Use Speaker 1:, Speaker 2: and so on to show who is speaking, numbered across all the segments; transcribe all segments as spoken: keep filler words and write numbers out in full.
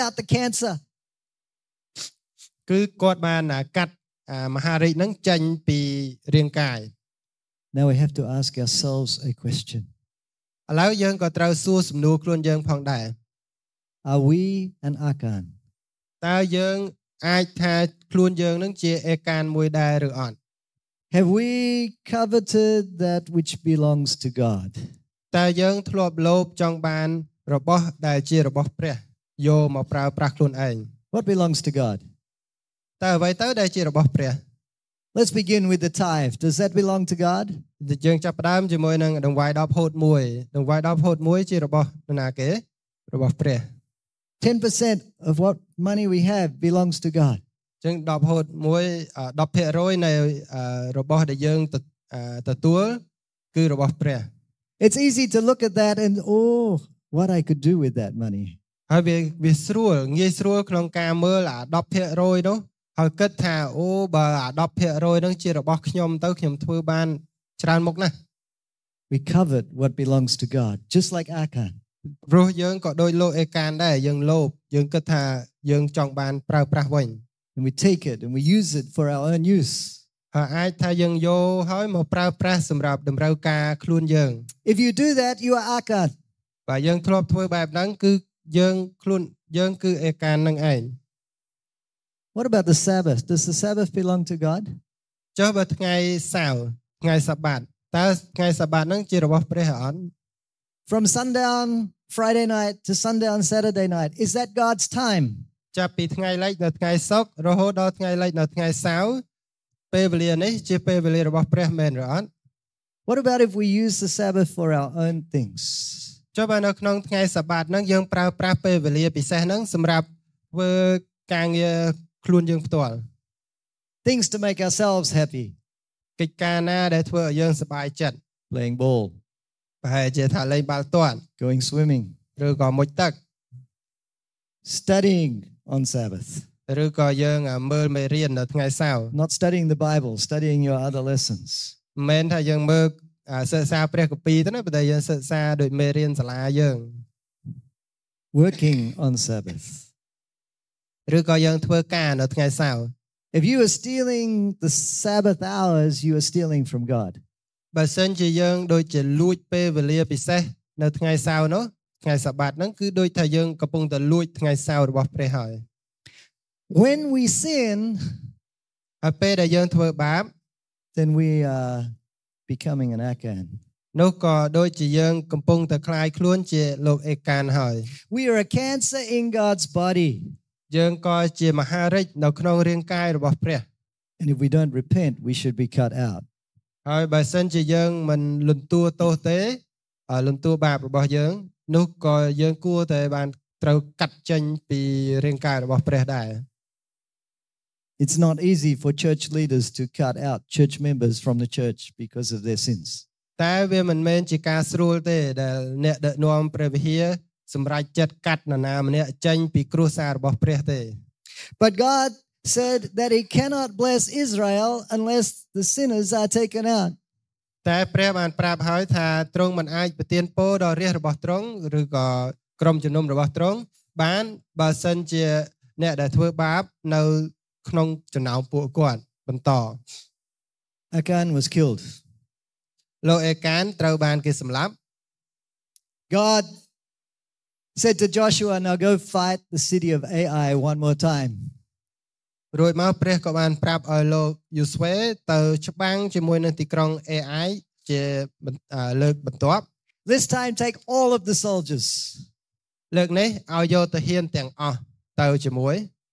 Speaker 1: out the cancer.
Speaker 2: គឺគាត់បានកាត់មហារីកហ្នឹងចេញពីរាងកាយ
Speaker 1: Now we have to ask ourselves a question.
Speaker 2: ឥឡូវយើងក៏ត្រូវសួរសំណួរខ្លួនយើងផងដែរ
Speaker 1: Are we an Akan?
Speaker 2: តើយើងអាចថាខ្លួនយើងនឹងជាអេកានមួយដែរឬអត់
Speaker 1: Have we coveted that which belongs to God?
Speaker 2: តើយើងធ្លាប់លោភចង់បានរបស់ដែលជារបស់ព្រះយកមកប្រើប្រាស់ខ្លួនឯង
Speaker 1: What belongs to God?
Speaker 2: តើអ្វីទៅដែលជារបស់ព្រះ
Speaker 1: Let's begin with the tithe. Does that belong to God?
Speaker 2: យើងចាប់ផ្ដើមជាមួយនឹងដង្វាយដបហូតមួយដង្វាយដបហូតមួយជារបស់នរណាគេរបស់ព្រះ
Speaker 1: ten percent of what money we have belongs to God.
Speaker 2: ចឹងដបហូតមួយដប់ភាគរយនៃរបស់ដែលយើងទទួលគឺរបស់ព្រះ
Speaker 1: It's easy to look at that and oh what I could do with that money.
Speaker 2: ហើយវាវាស្រួលងាយស្រួលក្នុងការមើលអាដប់ភាគរយនោះហើយគិតថាអូបើអាដប់ភាគរយនោះជារបស់ខ្ញុំទៅខ្ញុំធ្វើបានច្រើនមុខណាស់
Speaker 1: We covet what belongs to God just like Akan.
Speaker 2: ព្រោះយើងក៏ដូចលោកអេកានដែរយើងលោភយើងគិតថាយើងចង់បានប្រើប្រាស់វិញ
Speaker 1: And we take it and we use it for our own use.
Speaker 2: ហើយអាចថាយើងយកហើយមកប្រើប្រាស់សម្រាប់តម្រូវការខ្លួនយើង
Speaker 1: If you do that you are Akan.
Speaker 2: បើយើងធ្លាប់ធ្វើបែបហ្នឹងគឺយើងខ្លួនយើងគឺអេកាននឹងឯង
Speaker 1: What about the Sabbath? Does the Sabbath belong to God?
Speaker 2: ចុះបើថ្ងៃសៅរ៍ថ្ងៃសាបាតតើថ្ងៃសាបាតហ្នឹងជារបស់ព្រះអត់
Speaker 1: From sundown Friday night to sundown Saturday night, is that God's time?
Speaker 2: ចាប់ពីថ្ងៃលិចនៅថ្ងៃសុក្ររហូតដល់ថ្ងៃលិចនៅថ្ងៃសៅរ៍ពេលវេលានេះជាពេលវេលារបស់ព្រះមែនឬអត់
Speaker 1: What about if we use the Sabbath for our own things?
Speaker 2: ចុះបើនៅក្នុងថ្ងៃសាបាតហ្នឹងយើងប្រើប្រាស់ពេលវេលាពិសេសហ្នឹងសម្រាប់ធ្វើការងារខ្លួនយើងផ្ទាល់
Speaker 1: Things to make ourselves happy.
Speaker 2: កិច្ចការណាដែលធ្វើឲ្យយើងសប្បាយចិត្ត
Speaker 1: Playing ball,
Speaker 2: ប្រហែលជាថាលេងបាល់ទាត់
Speaker 1: going swimming,
Speaker 2: ឬក៏មុជទឹក
Speaker 1: studying on Sabbath.
Speaker 2: ឬក៏យើងមើលមេរៀននៅថ្ងៃសៅរ៍
Speaker 1: Not studying the Bible, studying your other lessons.
Speaker 2: មិនមែនថាយើងមើលសិក្សាព្រះគម្ពីរទេណាប៉ុន្តែយើងសិក្សាដោយមេរៀនសាលាយើង
Speaker 1: Working on Sabbath.
Speaker 2: ឬក៏យើងធ្វើការនៅថ្ងៃសៅរ៍
Speaker 1: If you are stealing the Sabbath hours, you are stealing from God.
Speaker 2: បើសិនជាយើងដូចជាលួចពេលវេលាពិសេសនៅថ្ងៃសៅរ៍នោះថ្ងៃសាបាតហ្នឹងគឺដូចថាយើងកំពុងតែលួចថ្ងៃសៅរ៍របស់ព្រះហើយ
Speaker 1: When we sin,
Speaker 2: ហើយពេលដែលយើងធ្វើបាប
Speaker 1: then we are becoming an Akan.
Speaker 2: នោះក៏ដូចជាយើងកំពុងតែคลายខ្លួនជាលោកអេកានហើយ
Speaker 1: We are a cancer in God's body.
Speaker 2: យើងក៏ជាមហារិចនៅក្នុងរាងកាយរបស់ព្រះ
Speaker 1: And if we don't repent, we should be cut out.
Speaker 2: ហើយបើសិនជាយើងមិនលន់តួទោសទេលន់តួបាបរបស់យើងនោះក៏យើងគួរតែបានត្រូវកាត់ចេញពីរាងកាយរបស់ព្រះដែរ
Speaker 1: It's not easy for church leaders to cut out church members from the church because of their sins.
Speaker 2: តែវាមិនមែនជាការស្រួលទេដែលអ្នកដឹកនាំព្រះវិហារសម្រាប់ចិត្តកាត់នរណាម្នាក់ចេញពីគ្រួសាររបស់ព្រះទេ
Speaker 1: But God said that he cannot bless Israel unless the sinners are taken out.
Speaker 2: តែព្រះបានប្រាប់ហើយថាទ្រង់មិនអាចប្រទានពរដល់រាជរបស់ទ្រង់ឬក៏ក្រុមជំនុំរបស់ទ្រង់បានបើសិនជាអ្នកដែលធ្វើបាបនៅក្នុងចំណោមពួកគាត់បន្ត
Speaker 1: Akan was killed.
Speaker 2: លោកអេកានត្រូវបានគេសម្លាប់
Speaker 1: God said to Joshua, now go fight the city of Ai one more time.
Speaker 2: រួចមកព្រះក៏បានប្រាប់ឲ្យលោកយូស្វេទៅច្បាំងជាមួយនឹងទីក្រុង เอ ไอ ជាលើកបន្ទាប់
Speaker 1: This time take all of the soldiers.
Speaker 2: លើកនេះឲ្យយកទាហានទាំងអស់ទៅជាមួយ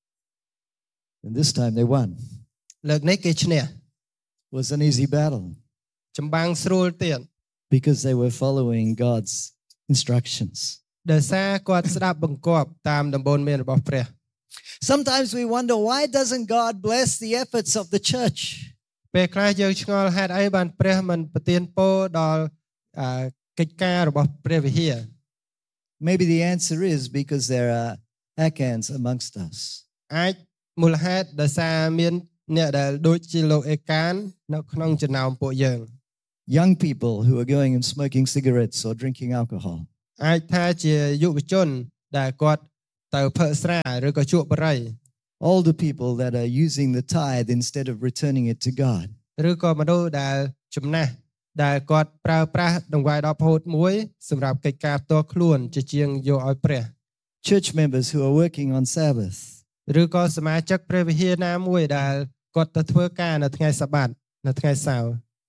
Speaker 1: And this time they won.
Speaker 2: លើកនេះគេឈ្នះ
Speaker 1: It was an easy battle.
Speaker 2: ចម្បាំងស្រួលទៀត
Speaker 1: Because they were following God's instructions.
Speaker 2: ដោយសារគាត់ស្ដាប់បង្គាប់តាមដំបូន្មានរបស់ព្រះ
Speaker 1: Sometimes we wonder why doesn't God bless the efforts of the church?
Speaker 2: ពេលខ្លះយើងឆ្ងល់ហេតុអីបានព្រះមិនប្រទានពរដល់កិច្ចការរបស់ព្រះវិហារ
Speaker 1: Maybe the answer is because there are Akans amongst us.
Speaker 2: អាចមូលហេតុដោយសារមានអ្នកដែលដូចជាលោកអេកាននៅក្នុងចំណោមពួកយើង
Speaker 1: Young people who are going and smoking cigarettes or drinking alcohol.
Speaker 2: អាចថាជាយុវជនដែលគាត់ទៅផឹកស្រាឬក៏ជក់បរិយ
Speaker 1: older people that are using the tithe instead of returning it to God.
Speaker 2: ឬក៏មនុស្សដែលចំណាស់ដែលគាត់ប្រើប្រាស់ដង្វាយដល់ផូតមួយសម្រាប់កិច្ចការផ្ទាល់ខ្លួនជាជាងយកឲ្យព្រះ
Speaker 1: Church members who are working on Sabbath.
Speaker 2: ឬក៏សមាជិកព្រះវិហារណាមួយដែលគាត់ទៅធ្វើការនៅថ្ងៃសាបាតនៅថ្ងៃសៅរ៍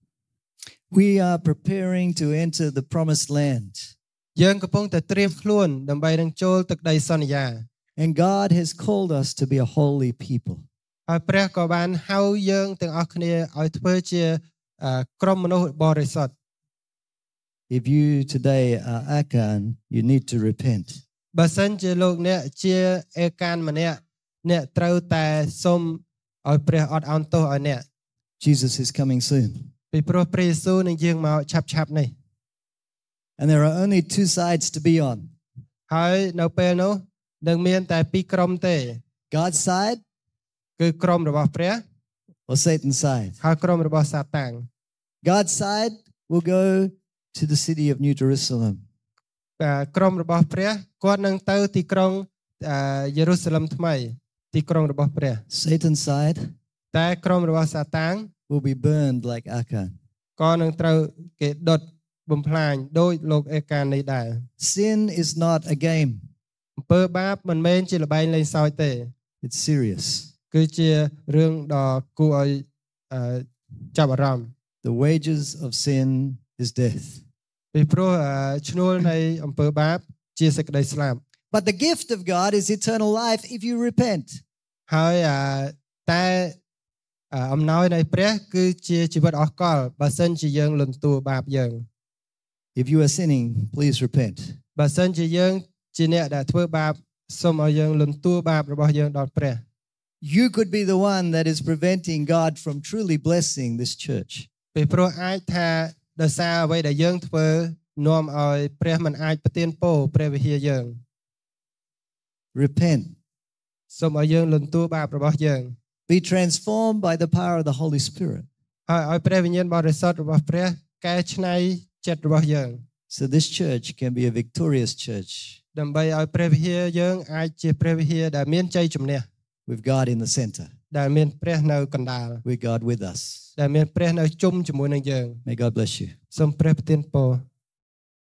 Speaker 1: We are preparing to enter the promised land.
Speaker 2: យើងកំពុងតែត្រៀមខ្លួនដើម្បីនឹងចូលទឹកដីសន្យា
Speaker 1: And God has called us to be a holy people.
Speaker 2: ហើយព្រះក៏បានហៅយើងទាំងអស់គ្នាឲ្យធ្វើជាក្រុមមនុស្សបរិសុទ្ធ
Speaker 1: If you today are Achan, you need to repent.
Speaker 2: បើសិនជាលោកអ្នកជាអេកានម្នាក់អ្នកត្រូវតែសូមឲ្យព្រះអត់ឱនទោសឲ្យអ្នក
Speaker 1: Jesus is coming soon.
Speaker 2: ពីព្រោះព្រះយេស៊ូវនឹងយាងមកឆាប់ឆាប់នេះ
Speaker 1: And there are only two sides to be on.
Speaker 2: ហើយនៅពេលនោះនឹងមានតែពីរក្រុមទេ
Speaker 1: God's side
Speaker 2: គឺក្រុមរបស់ព្រះ
Speaker 1: or Satan's side.
Speaker 2: ហើយក្រុមរបស់សាតាំង
Speaker 1: God's side will go to the city of New Jerusalem.
Speaker 2: ក្រុមរបស់ព្រះគាត់នឹងទៅទីក្រុងយេរូសាឡឹមថ្មីទីក្រុងរបស់ព្រះ
Speaker 1: Satan's side
Speaker 2: តែក្រុមរបស់សាតាំង
Speaker 1: will be burned like Achan.
Speaker 2: ក៏នឹងត្រូវគេដុតបំផ្លាញដោយលោកអេកាននេះដែរ
Speaker 1: Sin is not a game.
Speaker 2: អំពើបាបមិនមែនជាល្បែងលេងសើចទេ
Speaker 1: It's serious.
Speaker 2: គឺជារឿងដ៏គួរឲ្យចាប់អារម្មណ៍
Speaker 1: The wages of sin is death.
Speaker 2: ពីព្រោះឈ្នួលនៃអំពើបាបជាសេចក្តីស្លាប់
Speaker 1: But the gift of God is eternal life if you repent.
Speaker 2: ហើយតែអំណោយនៃព្រះគឺជាជីវិតអស់កលបើសិនជាយើងលន់តួបាបយើង
Speaker 1: If you are sinning, please repent.
Speaker 2: បើសិនជាយើងជាអ្នកដែលធ្វើបាបសូមឲ្យយើងលន់តួបាបរបស់យើងដល់ព្រះ
Speaker 1: You could be the one that is preventing God from truly blessing this church.
Speaker 2: ពីព្រោះអាចថាដោយសារអ្វីដែលយើងធ្វើនាំឲ្យព្រះមិនអាចប្រទានពរព្រះវិហារយើង
Speaker 1: Repent.
Speaker 2: សូមឲ្យយើងលន់តួបាបរបស់យើង
Speaker 1: Be transformed by the power of the Holy Spirit.
Speaker 2: ហើយឲ្យព្រះវិញ្ញាណបរិសុទ្ធរបស់ព្រះកែច្នៃចិត្តរបស់យើង
Speaker 1: So this church can be a victorious church.
Speaker 2: ដើម្បីឲ្យព្រះវិហារយើងអាចជាព្រះវិហារដែលមានជ័យជំនះ
Speaker 1: With God in the center.
Speaker 2: ដែលមានព្រះនៅកណ្ដាល
Speaker 1: With God with us.
Speaker 2: ដែលមានព្រះនៅជុំជាមួយនឹងយើង
Speaker 1: May God bless you.
Speaker 2: សូមព្រះប្រទានពរ